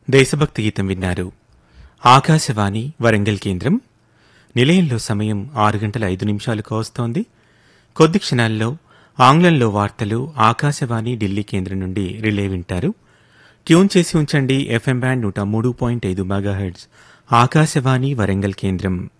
దేశభక్తి గీతం విన్నారు. ఆకాశవాణి వరంగల్ కేంద్రం. నిలయంలో సమయం 6:05 కావస్తోంది. కొద్ది క్షణాల్లో ఆంగ్లంలో వార్తలు ఆకాశవాణి ఢిల్లీ కేంద్రం నుండి రిలే వింటారు. ట్యూన్ చేసి ఉంచండి. FM band 103.5 megahertz Akashvani Warangal కేంద్రం.